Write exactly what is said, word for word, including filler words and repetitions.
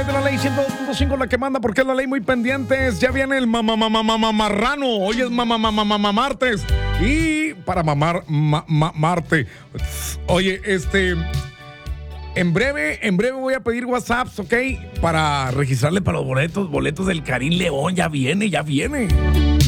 De la ley ciento dos punto cinco la que manda, porque es la ley muy pendientes. Ya viene el mamá mamá mamá marrano. Hoy es mamá mamá mamá martes. Y para mamar ma, ma, Marte. Oye, este. En breve, en breve voy a pedir WhatsApps, ¿ok? Para registrarle para los boletos, boletos del Karim León. Ya viene, ya viene.